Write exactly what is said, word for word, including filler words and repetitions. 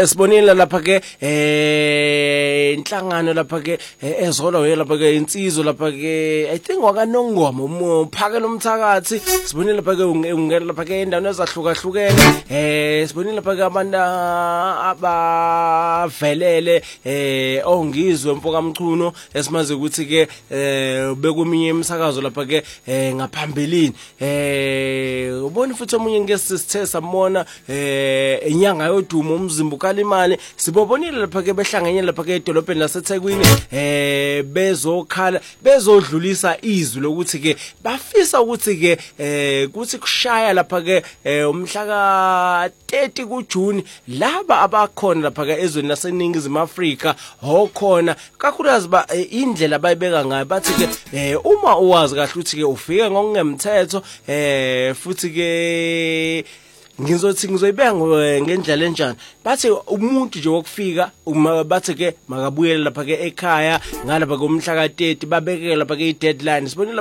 sibonile lapha ke eh inhlangano lapha ke ezolwa we lapha ke insizwa lapha ke I think wakanongoma umphakela umthakathi sibonile lapha ke ungena lapha ke endaweni ezahlukahlukene eh sibonile lapha ke abantu abavelele eh ongizwe mfoka mchuno esimaze ukuthi ke eh bekuminye imisakazo lapha ke ngaphambilini eh ubona futhi omunye ngesithe samona eh inyanga yodumo umzimba ukalimali sibobonile lapha ke behlanganye lapha ke edolobheni laseThekwini eh bezokhala bezodlulisa izwi lokuthi ke bafisa ukuthi ke eh kuthi kushaya lapha ke umhla ka thirty kuJune laba abakhona lapha ke ezweni laseNingizimu Afrika hokhona kakhulukazi ba indlela bayibeka ngayo bathi ke uma uwazi kahle ukuthi ke ufike ngokungemthetho eh futhi ke ngizothi ngizoyibeka ngendlela enjani bathi umuntu nje wokufika uma bathi ke makabuyele lapha ke ekhaya ngalapha komhla ka thirty babekeke lapha ke i deadline sibonile